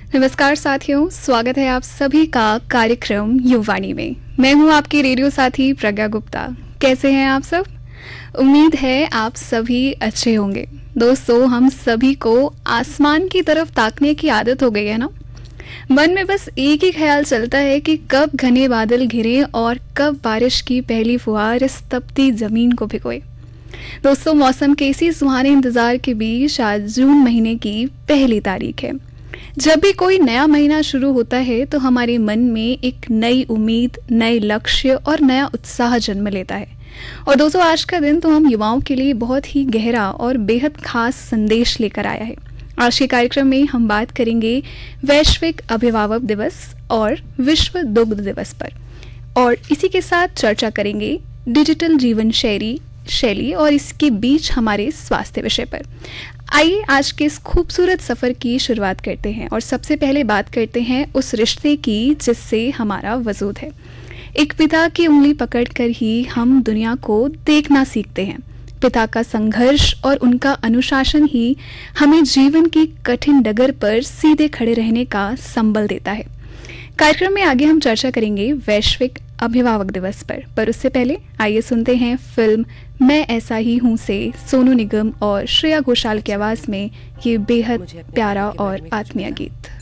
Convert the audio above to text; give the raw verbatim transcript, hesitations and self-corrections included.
नमस्कार साथियों, स्वागत है आप सभी का कार्यक्रम युवाणी में। मैं हूं आपकी रेडियो साथी प्रज्ञा गुप्ता। कैसे हैं आप सब? उम्मीद है आप सभी अच्छे होंगे। दोस्तों, हम सभी को आसमान की तरफ ताकने की आदत हो गई है ना। मन में बस एक ही ख्याल चलता है कि कब घने बादल घिरे और कब बारिश की पहली फुहार इस तपती जमीन को भिगोए। दोस्तों, मौसम के इसी सुहाने इंतजार के बीच आज जून महीने की पहली तारीख है। जब भी कोई नया महीना शुरू होता है तो हमारे मन में एक नई उम्मीद, नए लक्ष्य और नया उत्साह जन्म लेता है। और दोस्तों, आज का दिन तो हम युवाओं के लिए बहुत ही गहरा और बेहद खास संदेश लेकर आया है। आज के कार्यक्रम में हम बात करेंगे वैश्विक अभिभावक दिवस और विश्व दुग्ध दिवस पर, और इसी के साथ चर्चा करेंगे डिजिटल जीवन शैली शैली और इसके बीच हमारे स्वास्थ्य विषय पर। आइए आज के इस खूबसूरत सफ़र की शुरुआत करते हैं और सबसे पहले बात करते हैं उस रिश्ते की जिससे हमारा वजूद है। एक पिता की उंगली पकड़कर ही हम दुनिया को देखना सीखते हैं। पिता का संघर्ष और उनका अनुशासन ही हमें जीवन की कठिन डगर पर सीधे खड़े रहने का संबल देता है। कार्यक्रम में आगे हम चर्चा करेंगे वैश्विक अभिभावक दिवस पर पर उससे पहले आइए सुनते हैं फिल्म मैं ऐसा ही हूँ से सोनू निगम और श्रेया घोषाल की आवाज में ये बेहद प्यारा और आत्मीय गीत।